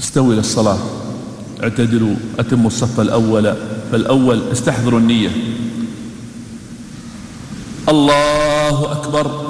استوي للصلاة، اعتدلوا، أتموا الصف الأول فالأول، استحضروا النية. الله أكبر.